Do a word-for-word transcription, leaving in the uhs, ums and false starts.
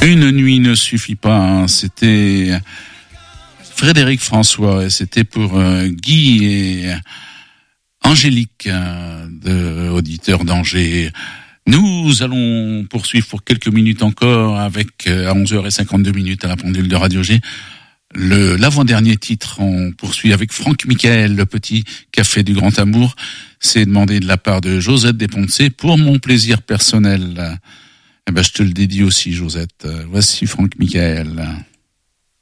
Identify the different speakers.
Speaker 1: Une nuit ne suffit pas, hein. C'était Frédéric François et c'était pour euh, Guy et Angélique, euh, de auditeurs d'Angers. Nous allons poursuivre pour quelques minutes encore avec euh, à onze heures cinquante-deux minutes à la pendule de Radio G. Le, l'avant-dernier titre, on poursuit avec Franck Michael, le petit café du grand amour. C'est demandé de la part de Josette Desponcé pour mon plaisir personnel. Eh ben, je te le dédie aussi, Josette. Voici Franck Michael.